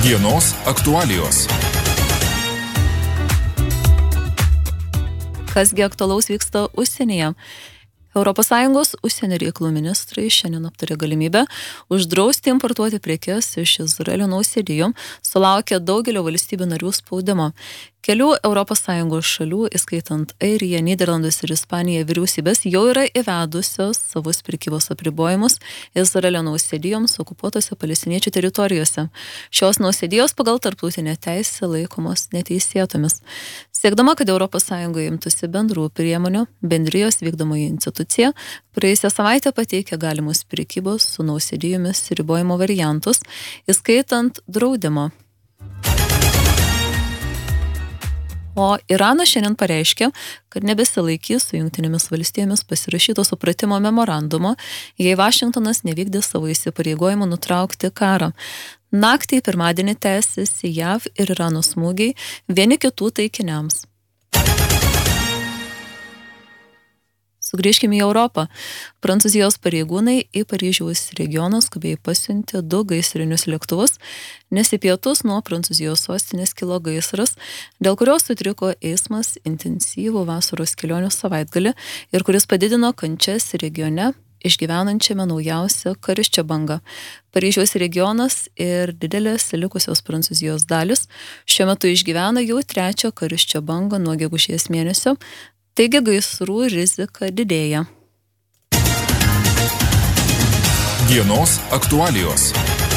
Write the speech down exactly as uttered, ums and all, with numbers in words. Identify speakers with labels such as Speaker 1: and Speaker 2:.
Speaker 1: Dienos aktualijos.
Speaker 2: Kasgi aktualaus vyksta užsienyje? Europos Sąjungos užsienio reikalų ministrai šiandien aptarė galimybę uždrausti importuoti prekes iš Izraelio nausėdijų, sulaukė daugelio valstybių narių spaudimo. Kelių Europos Sąjungos šalių, įskaitant Airiją, Nyderlandus ir Ispaniją, vyriausybės jau yra įvedusios savus prekybos apribojimus Izraelio nausėdijoms okupuotose palestiniečių teritorijose. Šios nausėdijos pagal tarptautinę teisę laikomos neteisėtomis. Siekdama, kad Europos Sąjunga imtųsi bendrų priemonių, bendrijos vykdomoji institucija praėjusią savaitę pateikė galimus prekybos su nausėdijomis ribojimo variantus, įskaitant draudimo. O Iranas šiandien pareiškė, kad nebesilaikys su Jungtinėmis valstijomis pasirašyto supratimo memorandumo, jei Vašingtonas nevykdė savo įsipareigojimų nutraukti karą. Naktį pirmadienį tęsėsi J A V ir Irano smūgiai vieni kitų taikiniams. Sugrįžkime į Europą. Prancūzijos pareigūnai į Paryžiaus regioną skubiai pasiuntė du gaisrinius lėktuvus, nes į pietus nuo Prancūzijos sostinės kilo gaisras, dėl kurios sutriko eismas intensyvų vasaros kelionių savaitgalį ir kuris padidino kančias regione, išgyvenančiame naujausią karščio bangą. Paryžiaus regionas ir didelės likusios Prancūzijos dalis šiuo metu išgyvena jau trečią karščio bangą nuo gegužės mėnesio, taigi gaisrų rizika didėja.
Speaker 1: Dienos aktualijos.